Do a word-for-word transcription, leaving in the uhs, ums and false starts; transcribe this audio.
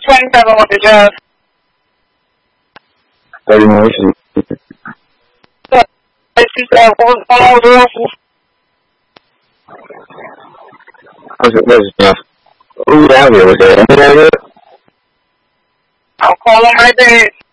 twenty-seven, what did you have? thirty minutes. What was going on with the Russell? What's it, what's it, who's out here? Was there anybody out here? I'll call him right there.